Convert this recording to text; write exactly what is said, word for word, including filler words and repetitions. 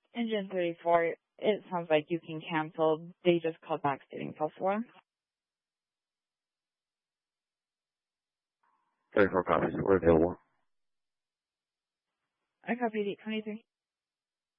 Engine thirty-four, it sounds like you can cancel. They just called back stating false alarm. thirty-four copies. We're available. I copied eight twenty-three.